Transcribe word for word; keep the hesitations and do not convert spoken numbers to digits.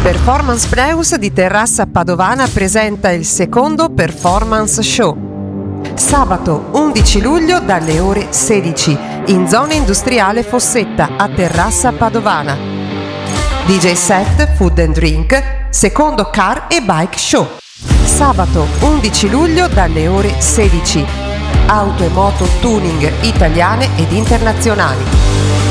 Performance Pneus di Terrassa Padovana presenta il secondo Performance Show. Sabato undici luglio dalle ore sedici in zona industriale Fossetta a Terrassa Padovana. D J set, food and drink, secondo car e bike show. Sabato undici luglio dalle ore sedici. Auto e moto tuning italiane ed internazionali.